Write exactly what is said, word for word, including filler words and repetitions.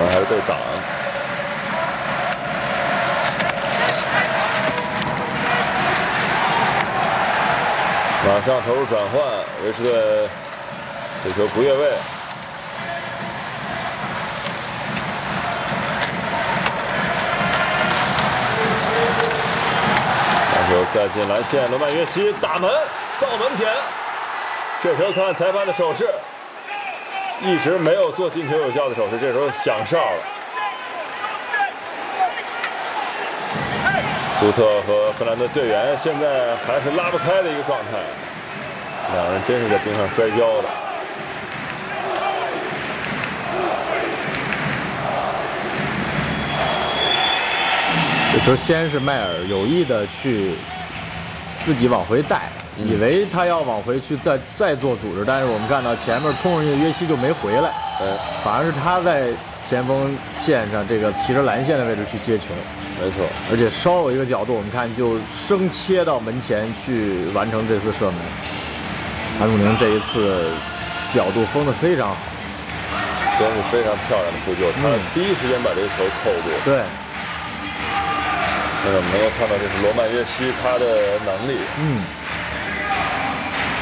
门还是被挡。马上投入转换，维士队这球不越位。传球再进蓝线，罗曼约西打门到门前。这时候看裁判的手势，一直没有做进球有效的手势，这时候响哨了。图特和芬兰的队员现在还是拉不开的一个状态，两人真是在冰上摔跤的。 这球先是迈尔有意的去自己往回带，嗯、以为他要往回去再再做组织，但是我们看到前面冲上去的约西就没回来， 对， 反而是他在前锋线上这个骑着蓝线的位置去接球。 没错， 而且稍有一个角度，我们看就生切到门前去完成这次射门。韩祖宁这一次角度封得非常好， 真是非常漂亮的扑救，他第一时间把这个球扣住。 对， 那我们能够看到这是罗曼约西他的能力。 嗯。